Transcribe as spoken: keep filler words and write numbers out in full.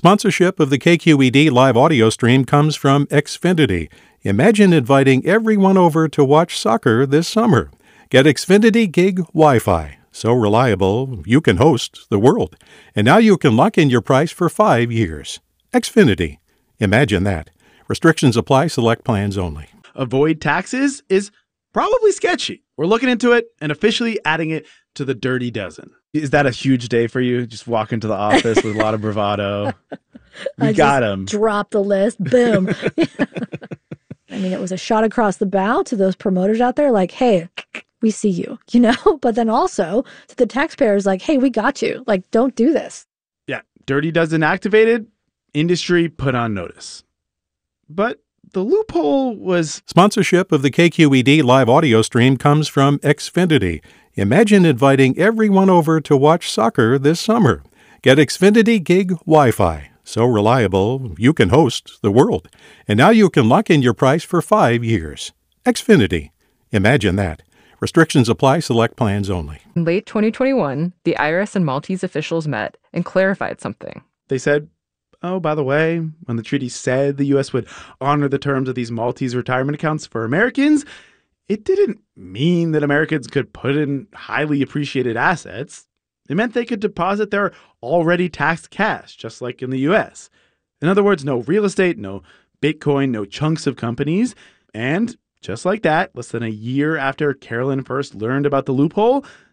Sponsorship of the K Q E D live audio stream comes from Xfinity. Imagine inviting everyone over to watch soccer this summer. Get Xfinity Gig Wi-Fi. So reliable, you can host the world. And now you can lock in your price for five years. Xfinity. Imagine that. Restrictions apply. Select plans only. Avoid taxes is probably sketchy. We're looking into it and officially adding it to the dirty dozen. Is that a huge day for you? Just walk into the office with a lot of bravado. We I got just him. Drop the list. Boom. I mean, it was a shot across the bow to those promoters out there like, hey, we see you, you know? But then also to the taxpayers like, hey, we got you. Like, don't do this. Yeah. Dirty dozen activated. Industry put on notice. But the loophole was... Sponsorship of the K Q E D live audio stream comes from Xfinity. Imagine inviting everyone over to watch soccer this summer. Get Xfinity Gig Wi-Fi. So reliable, you can host the world. And now you can lock in your price for five years. Xfinity. Imagine that. Restrictions apply. Select plans only. In late twenty twenty-one, the I R S and Maltese officials met and clarified something. They said, oh, by the way, when the treaty said the U S would honor the terms of these Maltese retirement accounts for Americans, it didn't mean that Americans could put in highly appreciated assets. It meant they could deposit their already taxed cash, just like in the U S. In other words, no real estate, no Bitcoin, no chunks of companies. And just like that, less than a year after Carolyn first learned about the loophole,